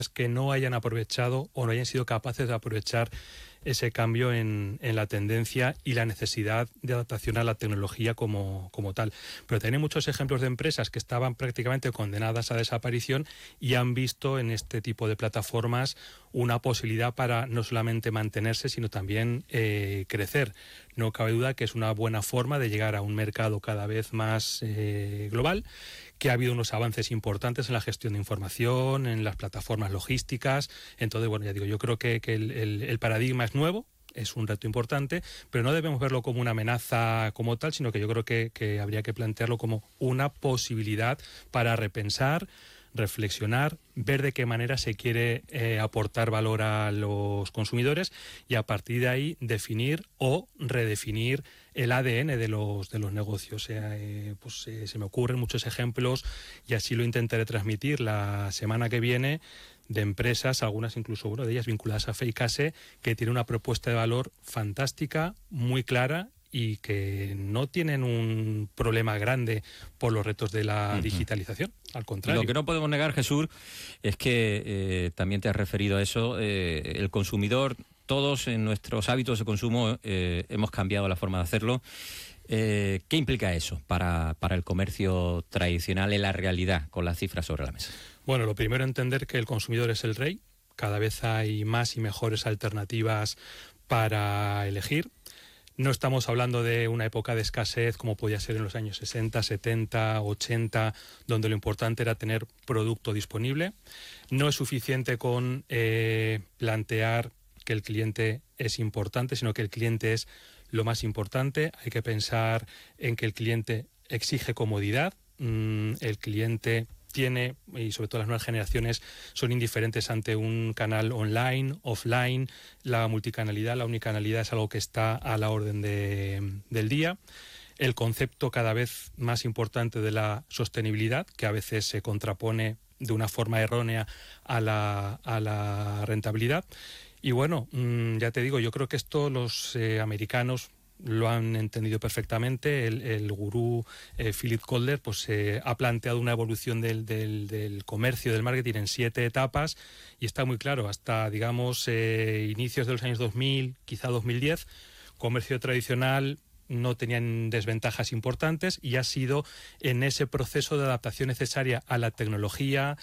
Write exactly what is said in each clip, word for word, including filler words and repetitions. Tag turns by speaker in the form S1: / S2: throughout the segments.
S1: que no hayan aprovechado o no hayan sido capaces de aprovechar ese cambio en, en la tendencia y la necesidad de adaptación a la tecnología como, como tal. Pero tiene muchos ejemplos de empresas que estaban prácticamente condenadas a desaparición y han visto en este tipo de plataformas una posibilidad para no solamente mantenerse, sino también eh, crecer. No cabe duda que es una buena forma de llegar a un mercado cada vez más eh, global, que ha habido unos avances importantes en la gestión de información, en las plataformas logísticas. Entonces, bueno, ya digo, yo creo que, que el, el, el paradigma es nuevo, es un reto importante, pero no debemos verlo como una amenaza como tal, sino que yo creo que, que habría que plantearlo como una posibilidad para repensar, reflexionar, ver de qué manera se quiere eh, aportar valor a los consumidores y a partir de ahí definir o redefinir el A D N de los de los negocios. O sea, eh, pues eh, se me ocurren muchos ejemplos y así lo intentaré transmitir la semana que viene, de empresas, algunas incluso, bueno, de ellas vinculadas a Feicase, que tiene una propuesta de valor fantástica, muy clara y que no tienen un problema grande por los retos de la uh-huh. digitalización, al contrario.
S2: Lo que no podemos negar, Jesús, es que eh, también te has referido a eso, eh, el consumidor, todos en nuestros hábitos de consumo eh, hemos cambiado la forma de hacerlo. Eh, ¿Qué implica eso para, para el comercio tradicional en la realidad, con las cifras sobre la mesa?
S1: Bueno, lo primero, entender que el consumidor es el rey. Cada vez hay más y mejores alternativas para elegir. No estamos hablando de una época de escasez como podía ser en los años sesenta, setenta, ochenta, donde lo importante era tener producto disponible. No es suficiente con eh, plantear que el cliente es importante, sino que el cliente es lo más importante. Hay que pensar en que el cliente exige comodidad, mm, el cliente tiene, y sobre todo las nuevas generaciones son indiferentes ante un canal online, offline. La multicanalidad, la unicanalidad es algo que está a la orden de, del día. El concepto cada vez más importante de la sostenibilidad, que a veces se contrapone de una forma errónea a la, a la rentabilidad. Y bueno, mmm, ya te digo, yo creo que esto los eh, americanos lo han entendido perfectamente. El, el gurú eh, Philip Kotler pues eh, ha planteado una evolución del, del, del comercio, del marketing en siete etapas y está muy claro, hasta digamos eh, inicios de los años dos mil, quizá dos mil diez, comercio tradicional no tenían desventajas importantes y ha sido en ese proceso de adaptación necesaria a la tecnología,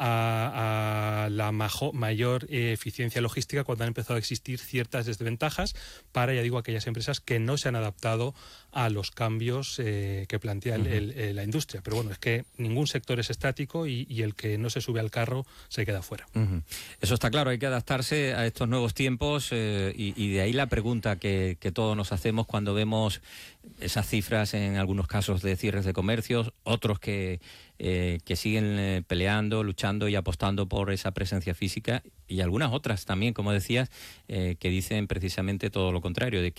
S1: a, a la majo, mayor eh, eficiencia logística, cuando han empezado a existir ciertas desventajas para, ya digo, aquellas empresas que no se han adaptado a los cambios eh, que plantea el, el, el, la industria. Pero bueno, es que ningún sector es estático y, y el que no se sube al carro se queda fuera.
S2: Uh-huh. Eso está claro, hay que adaptarse a estos nuevos tiempos eh, y, y de ahí la pregunta que, que todos nos hacemos cuando vemos esas cifras en algunos casos de cierres de comercios, otros que, eh, que siguen eh, peleando, luchando y apostando por esa presencia física y algunas otras también, como decías, eh, que dicen precisamente todo lo contrario, de que